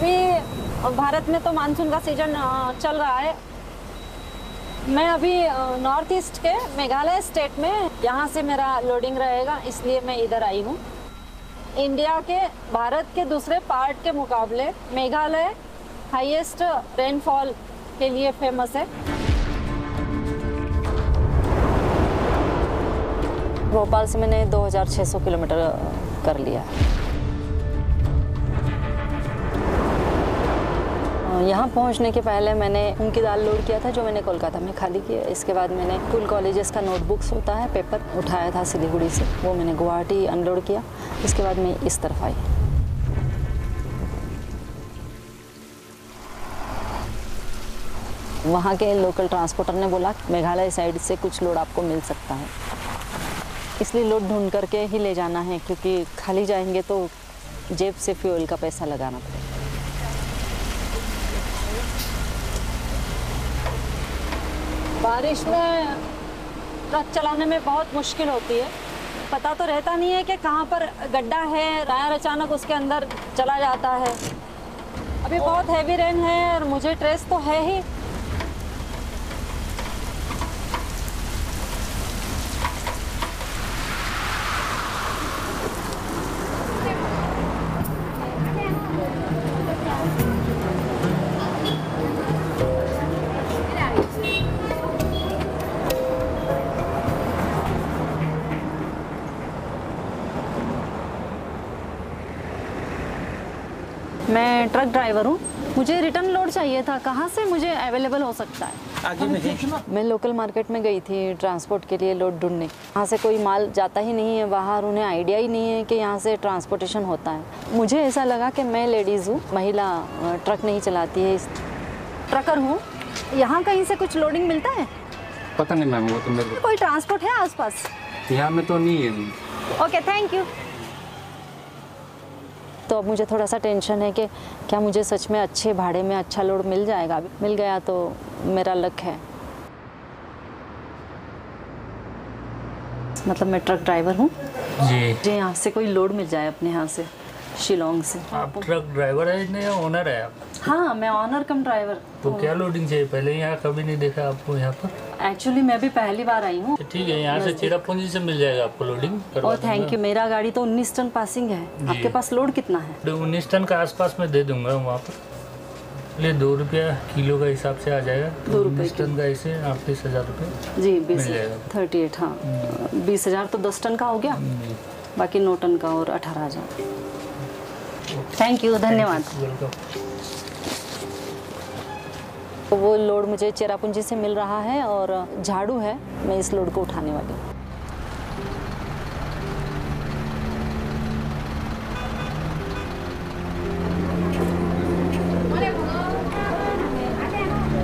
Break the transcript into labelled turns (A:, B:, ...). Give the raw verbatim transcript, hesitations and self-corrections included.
A: अभी भारत में तो मानसून का सीजन चल रहा है। मैं अभी नॉर्थ ईस्ट के मेघालय स्टेट में, यहाँ से मेरा लोडिंग रहेगा, इसलिए मैं इधर आई हूँ। इंडिया के, भारत के दूसरे पार्ट के मुकाबले मेघालय हाईएस्ट रेनफॉल के लिए फेमस है। भोपाल से मैंने दो हज़ार छह सौ किलोमीटर कर लिया। यहाँ पहुँचने के पहले मैंने मूंग की दाल लोड किया था, जो मैंने कोलकाता में खाली किया। इसके बाद मैंने स्कूल कॉलेजेस का नोटबुक्स होता है, पेपर उठाया था सिलीगुड़ी से, वो मैंने गुवाहाटी अनलोड किया। इसके बाद मैं इस तरफ आई। वहाँ के लोकल ट्रांसपोर्टर ने बोला मेघालय साइड से कुछ लोड आपको मिल सकता है, इसलिए लोड ढूंढ करके ही ले जाना है, क्योंकि खाली जाएंगे तो जेब से फ्यूल का पैसा लगाना पड़ेगा। बारिश में ट्रक चलाने में बहुत मुश्किल होती है। पता तो रहता नहीं है कि कहाँ पर गड्ढा है, टायर अचानक उसके अंदर चला जाता है। अभी बहुत हैवी रेन है और मुझे ट्रेस तो है ही। मैं ट्रक ड्राइवर हूँ, मुझे रिटर्न लोड चाहिए था। कहाँ से मुझे अवेलेबल हो सकता है?
B: आगे में
A: मैं लोकल मार्केट में गई थी ट्रांसपोर्ट के लिए लोड ढूंढने। यहाँ से कोई माल जाता ही नहीं है बाहर, उन्हें आइडिया ही नहीं है कि यहाँ से ट्रांसपोर्टेशन होता है। मुझे ऐसा लगा कि मैं लेडीज़ हूँ, महिला ट्रक नहीं चलाती है, ट्रकर हूँ। यहाँ कहीं से कुछ लोडिंग मिलता है?
B: पता नहीं मैम, वो तो मेरे को
A: कोई ट्रांसपोर्ट है आसपास?
B: यहाँ में तो नहीं है।
A: Okay, thank you. तो अब मुझे थोड़ा सा टेंशन है कि क्या मुझे सच में अच्छे भाड़े में अच्छा लोड मिल जाएगा। मिल गया तो मेरा लक है। मतलब मैं ट्रक ड्राइवर हूँ
B: जी
A: जी। यहाँ से कोई लोड मिल जाए अपने यहाँ से, शिलोंग से।
B: आप ट्रक ड्राइवर है या ओनर है आप?
A: हाँ, मैं ऑनर कम ड्राइवर।
B: तो क्या लोडिंग चाहिए? पहले यहाँ कभी नहीं देखा आपको यहाँ पर?
A: एक्चुअली मैं भी पहली बार आई हूँ।
B: ठीक है, यहाँ से चेरापूंजी से मिल जाएगा आपको लोडिंग।
A: और थैंक यू। मेरा गाड़ी तो उन्नीस टन पासिंग है। आपके पास लोड कितना है?
B: उन्नीस टन का आसपास में दे दूंगा वहाँ पर। ले दो रुपया किलो का हिसाब से आ जाएगा।
A: दो रुपये
B: टन का ऐसे अड़तीस हजार रुपये
A: जी। बीस
B: मिल जाएगा।
A: थर्टी एट हाँ, बीस हजार तो दस टन का हो गया, बाकी नौ टन का और अठारह हजार। थैंक यू, धन्यवाद। वो लोड मुझे चेरापूंजी से मिल रहा है और झाड़ू है, मैं इस लोड को उठाने वाली हूँ।